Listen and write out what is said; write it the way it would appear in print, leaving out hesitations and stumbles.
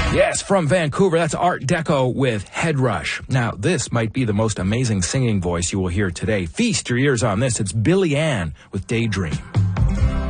Yes, from Vancouver, that's Art Deco with Head Rush. Now, this might be the most amazing singing voice you will hear today. Feast your ears on this. It's Billy Ann with Daydream.